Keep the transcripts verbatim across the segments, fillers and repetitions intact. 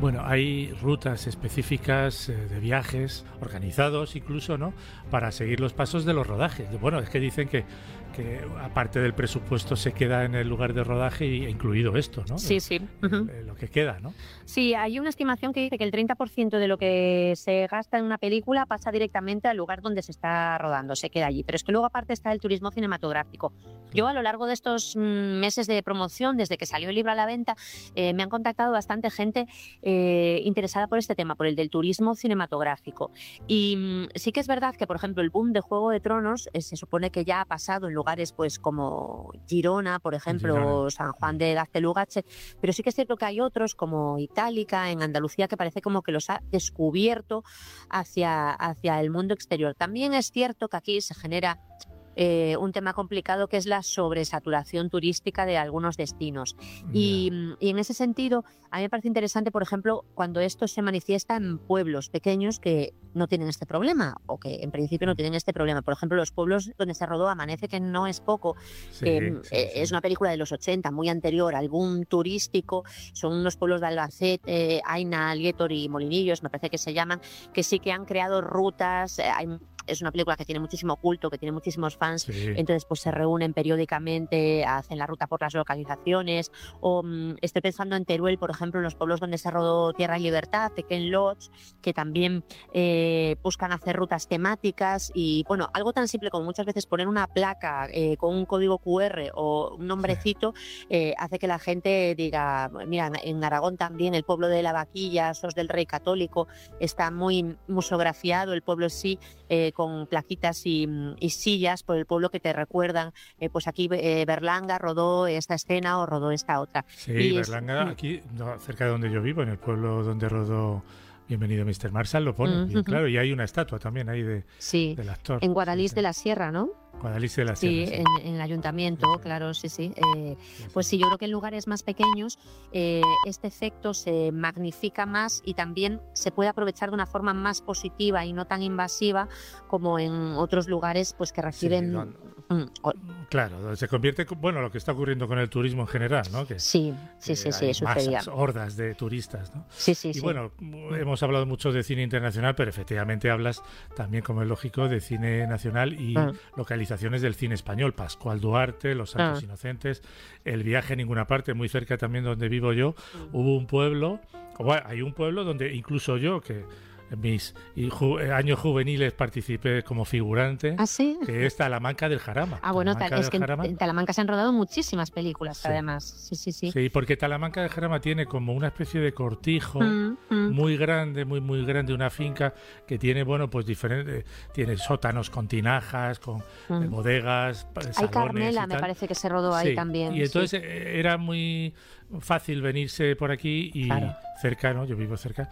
Bueno, hay rutas específicas eh, de viajes organizados incluso, ¿no? Para seguir los pasos de los rodajes. Bueno, es que dicen que, que aparte del presupuesto se queda en el lugar de rodaje y incluido esto, ¿no? Sí, El, sí. el, Uh-huh. el, lo que queda, ¿no? Sí, hay una estimación que dice que el treinta por ciento de lo que se gasta en una película pasa directamente al lugar donde se está rodando, se queda allí. Pero es que luego aparte está el turismo cinematográfico. Yo a lo largo de estos mm, meses de promoción, desde que salió el libro a la venta, eh, me han contactado bastante gente eh, interesada por este tema, por el del turismo cinematográfico. Y mm, sí que es verdad que, por ejemplo, el boom de Juego de Tronos eh, se supone que ya ha pasado en lugares pues como Girona, por ejemplo, Girona. San Juan de Gaztelugatxe, pero sí que es cierto que hay otros como Itálica, en Andalucía, que parece como que los ha descubierto hacia, hacia el mundo exterior. También es cierto que aquí se genera Eh, un tema complicado que es la sobresaturación turística de algunos destinos. Y, Yeah. y en ese sentido, a mí me parece interesante, por ejemplo, cuando esto se manifiesta en pueblos pequeños que no tienen este problema o que en principio no tienen este problema. Por ejemplo, los pueblos donde se rodó Amanece, que no es poco, Sí, que sí, eh, sí. es una película de los ochenta, muy anterior al boom turístico. Son unos pueblos de Albacete, eh, Aina, Aliétor y Molinillos, me parece que se llaman, que sí que han creado rutas. Eh, hay Es una película que tiene muchísimo culto, que tiene muchísimos fans, Sí. entonces pues se reúnen periódicamente, hacen la ruta por las localizaciones. O mmm, estoy pensando en Teruel, por ejemplo, en los pueblos donde se rodó Tierra y Libertad, Tequén Lodge, que también eh, buscan hacer rutas temáticas. Y bueno, algo tan simple como muchas veces poner una placa eh, con un código cu erre o un nombrecito, sí. eh, hace que la gente diga, mira, en Aragón también el pueblo de la Vaquilla, Sos del Rey Católico, está muy museografiado, el pueblo sí, eh, con plaquitas y, y sillas por el pueblo que te recuerdan, eh, pues aquí eh, Berlanga rodó esta escena o rodó esta otra. Sí, y Berlanga, es, aquí, no, cerca de donde yo vivo, en el pueblo donde rodó Bienvenido mister Marshall, lo pone, uh-huh. bien claro, y hay una estatua también ahí de, sí. del actor. En Guadalís sí, sí. de la Sierra, ¿no? Guadalís de la Sí, Sierra, sí. en, en el ayuntamiento, sí, claro, sí, sí. Eh, sí, sí. Pues sí, yo creo que en lugares más pequeños eh, este efecto se magnifica más y también se puede aprovechar de una forma más positiva y no tan invasiva como en otros lugares pues que reciben... Sí, no, no. Claro, se convierte, bueno, lo que está ocurriendo con el turismo en general, ¿no? Que, sí, sí, que sí, sí, hay sucedía. masas, hordas de turistas, ¿no? Sí, sí, y sí. bueno, hemos hablado mucho de cine internacional, pero efectivamente hablas también, como es lógico, de cine nacional y ah. localizaciones del cine español. Pascual Duarte, Los Santos ah. Inocentes, El viaje a ninguna parte, muy cerca también donde vivo yo, mm. hubo un pueblo, bueno, hay un pueblo donde incluso yo, que en mis ju años juveniles participé como figurante, ¿Ah, sí? que es Talamanca del Jarama. Ah, bueno, Talamanca es que Jarama. en Talamanca se han rodado muchísimas películas, sí. además. Sí, sí, sí. Sí, porque Talamanca del Jarama tiene como una especie de cortijo mm, mm. muy grande, muy, muy grande, una finca que tiene, bueno, pues diferentes, tiene sótanos con tinajas, con mm. eh, bodegas, salones. Hay Carmela, y me tal. parece que se rodó sí. ahí también. Y entonces sí. era muy fácil venirse por aquí y claro. cerca, ¿no? Yo vivo cerca.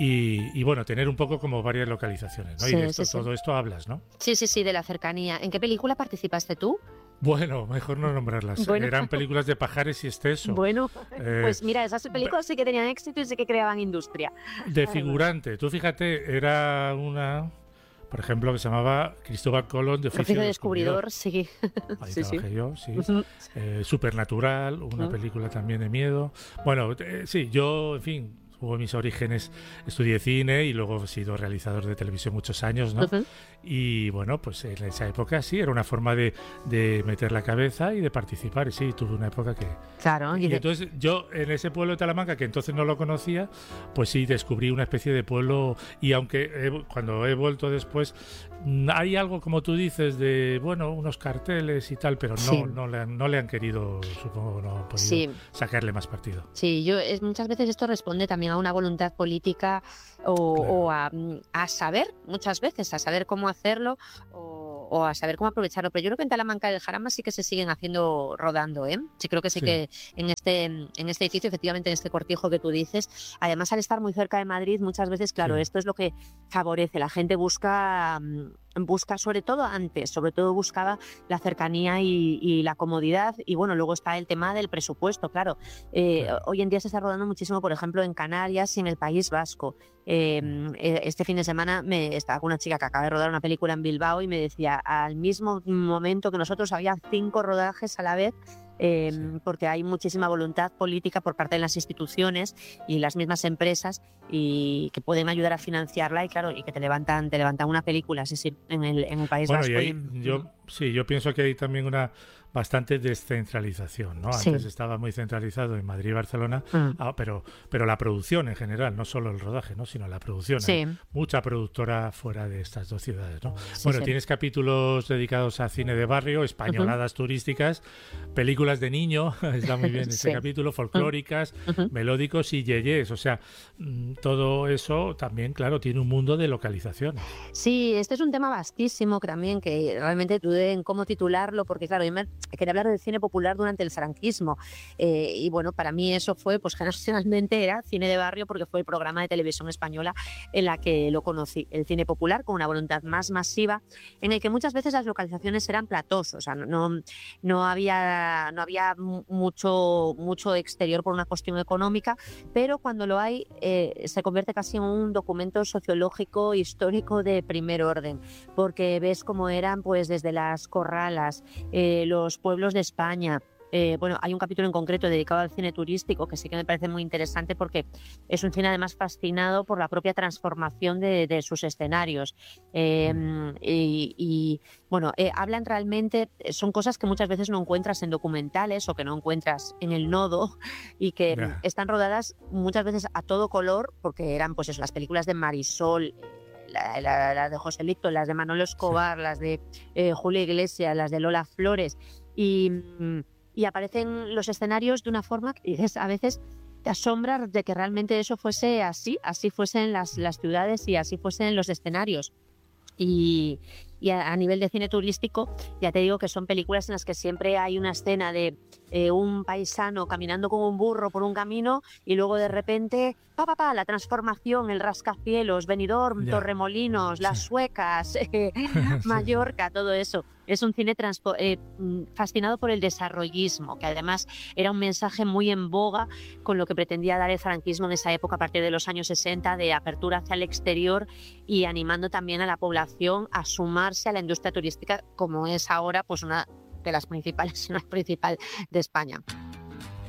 Y, y bueno, tener un poco como varias localizaciones, ¿no? Sí, y de esto, sí, todo sí. esto hablas, ¿no? Sí, sí, sí, de la cercanía. ¿En qué película participaste tú? Bueno, mejor no nombrarlas. Bueno. Eran películas de Pajares y Esteso. Bueno, eh, pues mira, esas películas sí que tenían éxito y sí que creaban industria. De figurante. Tú fíjate, era una... Por ejemplo, que se llamaba Cristóbal Colón de Oficio, Oficio de Descubridor, Descubridor. sí. Ahí sí, trabajé sí. yo, sí. Uh-huh. eh, Supernatural, una uh-huh. película también de miedo. Bueno, eh, sí, yo, en fin, hubo mis orígenes, estudié cine y luego he sido realizador de televisión muchos años, ¿no? Uh-huh. Y bueno, pues en esa época sí, era una forma de, de meter la cabeza y de participar. Y sí, tuve una época que... Claro. Y, y de... entonces yo, en ese pueblo de Talamanca, que entonces no lo conocía, pues sí, descubrí una especie de pueblo. Y aunque he, cuando he vuelto después, hay algo, como tú dices, de, bueno, unos carteles y tal, pero no, sí. no, le, han, no le han querido, supongo, no han podido sí. sacarle más partido. Sí, yo es, muchas veces esto responde también a una voluntad política o, claro. o a, a saber, muchas veces, a saber cómo hacerlo o, o a saber cómo aprovecharlo. Pero yo creo que en Talamanca del Jarama sí que se siguen haciendo rodando, ¿eh? Sí, creo que sí, sí. que en este, en este edificio, efectivamente, en este cortijo que tú dices, además al estar muy cerca de Madrid, muchas veces, claro, sí. esto es lo que favorece. La gente busca... busca sobre todo antes, sobre todo buscaba la cercanía y, y la comodidad y bueno, luego está el tema del presupuesto, claro. Eh, claro. Hoy en día se está rodando muchísimo, por ejemplo, en Canarias y en el País Vasco. Eh, este fin de semana me estaba con una chica que acaba de rodar una película en Bilbao y me decía, al mismo momento que nosotros había cinco rodajes a la vez eh, sí. porque hay muchísima voluntad política por parte de las instituciones y las mismas empresas y que pueden ayudar a financiarla y claro, y que te levantan, te levantan una película, es decir, en el, en el País bueno, Vasco. Y ahí, y... yo, sí, yo pienso que hay también una bastante descentralización, ¿no? Sí. Antes estaba muy centralizado en Madrid y Barcelona, mm. ah, pero, pero la producción en general, no solo el rodaje, ¿no? Sino la producción. Sí. Hay mucha productora fuera de estas dos ciudades, ¿no? Sí, bueno, sí. tienes capítulos dedicados a cine de barrio, españoladas uh-huh. turísticas, películas de niño, está muy bien ese sí. capítulo, folclóricas, uh-huh. melódicos y yeyes, o sea, todo eso también, claro, tiene un mundo de localizaciones. Sí, este es un tema vastísimo también, que realmente dudé en cómo titularlo, porque claro, yo me quería hablar del cine popular durante el franquismo eh, y bueno, para mí eso fue, pues generacionalmente era cine de barrio porque fue el programa de televisión española en la que lo conocí, el cine popular con una voluntad más masiva, en el que muchas veces las localizaciones eran platós, o sea, no, no, no había, no había mucho, mucho exterior por una cuestión económica, pero cuando lo hay eh, se convierte casi en un documento sociológico, histórico de primer orden, porque ves cómo eran pues desde las corralas, eh, los pueblos de España. Eh, bueno, hay un capítulo en concreto dedicado al cine turístico que sí que me parece muy interesante porque es un cine además fascinado por la propia transformación de, de sus escenarios. Eh, y, y bueno, eh, hablan realmente, son cosas que muchas veces no encuentras en documentales o que no encuentras en el nodo y que yeah. están rodadas muchas veces a todo color porque eran pues eso, las películas de Marisol, las la, la de José Licto, las de Manolo Escobar, sí. las de eh, Julio Iglesias, las de Lola Flores y, y aparecen los escenarios de una forma que dices, a veces te asombra de que realmente eso fuese así, así fuesen las, las ciudades y así fuesen los escenarios. Y, y a, a nivel de cine turístico, ya te digo que son películas en las que siempre hay una escena de eh, un paisano caminando con un burro por un camino y luego de repente, pa, pa, pa, la transformación, el rascacielos, Benidorm, yeah. Torremolinos, las sí. Suecas, eh, Mallorca, todo eso. Es un cine transpo- eh, fascinado por el desarrollismo, que además era un mensaje muy en boga con lo que pretendía dar el franquismo en esa época, a partir de los años sesenta, de apertura hacia el exterior y animando también a la población a sumarse a la industria turística, como es ahora pues una de las principales, una principal de España.